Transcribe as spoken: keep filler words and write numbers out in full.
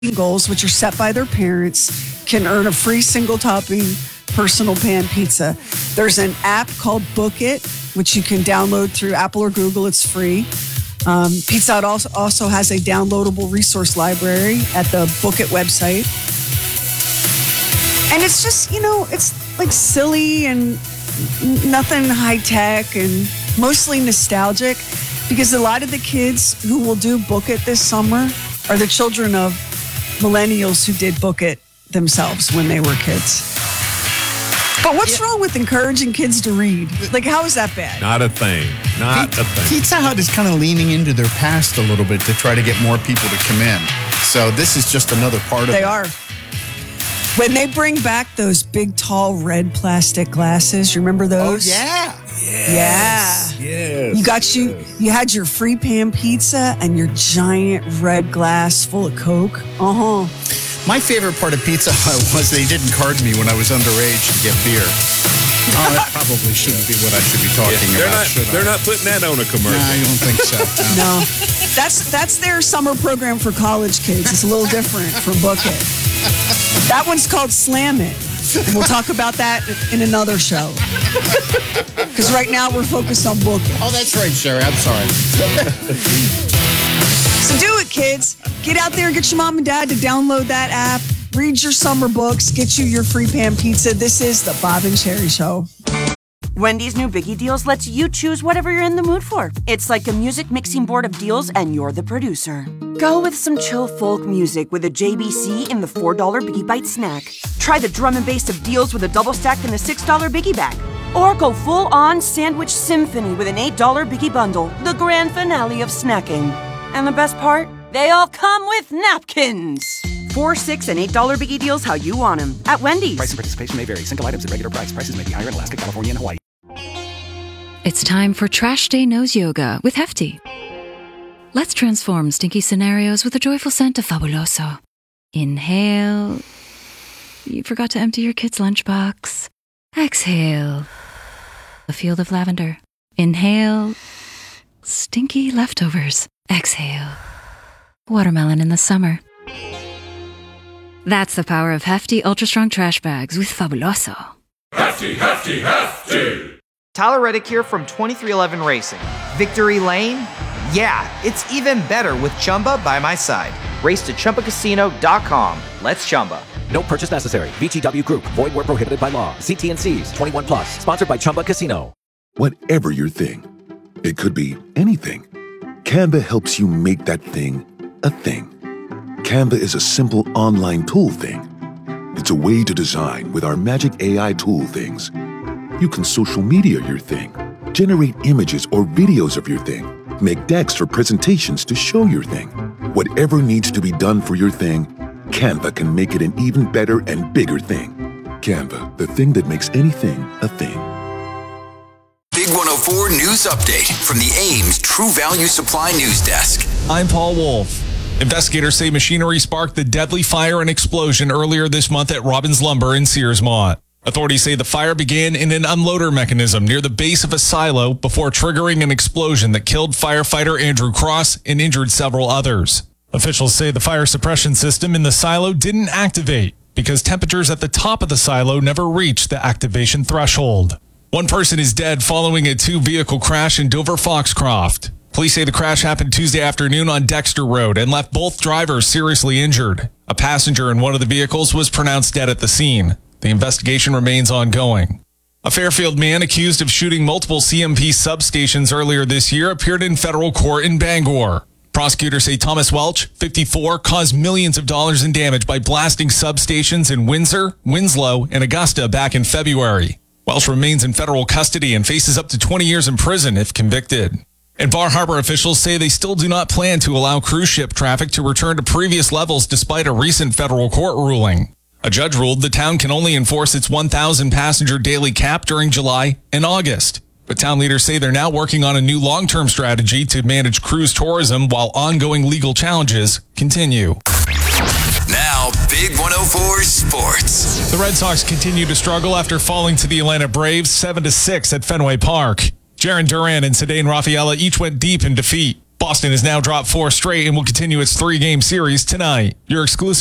goals, which are set by their parents, can earn a free single topping personal pan pizza. There's an app called Book It, which you can download through Apple or Google. It's free. Um, Pizza Hut also, also has a downloadable resource library at the Book It website. And it's just, you know, it's like silly and nothing high tech and mostly nostalgic, because a lot of the kids who will do Book It this summer are the children of millennials who did Book It themselves when they were kids. But what's yeah. wrong with encouraging kids to read? Like, how is that bad? Not a thing. Not Pizza, a thing. Pizza Hut is kind of leaning into their past a little bit to try to get more people to come in. So this is just another part of it. They are. When they bring back those big, tall, red plastic glasses, you remember those? Oh, yeah. Yes. Yeah. Yes. You got you, you had your free pan pizza and your giant red glass full of Coke. Uh-huh. My favorite part of Pizza Hut was they didn't card me when I was underage to get beer. Oh, that probably shouldn't be what I should be talking yeah, they're about. Not, they're I? not putting that on a commercial. No, I don't think so. No. no. That's that's their summer program for college kids. It's a little different from Book It. That one's called Slam It. And we'll talk about that in another show. Because right now we're focused on Book It. Oh, that's right, Sherry. I'm sorry. So do it, kids. Get out there and get your mom and dad to download that app. Read your summer books. Get you your free pan pizza. This is the Bob and Sherry Show. Wendy's new Biggie Deals lets you choose whatever you're in the mood for. It's like a music mixing board of deals, and you're the producer. Go with some chill folk music with a J B C in the four dollar Biggie Bite snack. Try the drum and bass of deals with a double stack in the six dollar Biggie Bag. Or go full-on sandwich symphony with an eight dollar Biggie Bundle, the grand finale of snacking. And the best part? They all come with napkins. Four, six, and eight dollar Biggie Deals how you want them at Wendy's. Price and participation may vary. Single items at regular price. Prices may be higher in Alaska, California, and Hawaii. It's time for Trash Day Nose Yoga with Hefty. Let's transform stinky scenarios with a joyful scent of Fabuloso. Inhale. You forgot to empty your kid's lunchbox. Exhale. A field of lavender. Inhale. Stinky leftovers. Exhale. Watermelon in the summer. That's the power of Hefty Ultra Strong Trash Bags with Fabuloso. Hefty, Hefty, Hefty! Tyler Reddick here from twenty-three eleven Racing. Victory Lane? Yeah, it's even better with Chumba by my side. Race to Chumba Casino dot com. Let's Chumba. No purchase necessary. V G W Group. Void where prohibited by law. See T N Cs. twenty-one plus. Sponsored by Chumba Casino. Whatever your thing, it could be anything. Canva helps you make that thing a thing. Canva is a simple online tool thing. It's a way to design with our magic A I tool things. You can social media your thing, generate images or videos of your thing, make decks for presentations to show your thing. Whatever needs to be done for your thing, Canva can make it an even better and bigger thing. Canva, the thing that makes anything a thing. Big one oh four News Update from the Ames True Value Supply News Desk. I'm Paul Wolf. Investigators say machinery sparked the deadly fire and explosion earlier this month at Robbins Lumber in Searsmont. Authorities say the fire began in an unloader mechanism near the base of a silo before triggering an explosion that killed firefighter Andrew Cross and injured several others. Officials say the fire suppression system in the silo didn't activate because temperatures at the top of the silo never reached the activation threshold. One person is dead following a two-vehicle crash in Dover Foxcroft. Police say the crash happened Tuesday afternoon on Dexter Road and left both drivers seriously injured. A passenger in one of the vehicles was pronounced dead at the scene. The investigation remains ongoing. A Fairfield man accused of shooting multiple C M P substations earlier this year appeared in federal court in Bangor. Prosecutors say Thomas Welch, fifty-four, caused millions of dollars in damage by blasting substations in Windsor, Winslow, and Augusta back in February. Welch remains in federal custody and faces up to twenty years in prison if convicted. And Bar Harbor officials say they still do not plan to allow cruise ship traffic to return to previous levels despite a recent federal court ruling. A judge ruled the town can only enforce its one thousand passenger daily cap during July and August. But town leaders say they're now working on a new long-term strategy to manage cruise tourism while ongoing legal challenges continue. Now, Big one oh four Sports. The Red Sox continue to struggle after falling to the Atlanta Braves seven to six at Fenway Park. Jarren Duran and Ceddanne Rafaela each went deep in defeat. Boston has now dropped four straight and will continue its three-game series tonight. Your exclusive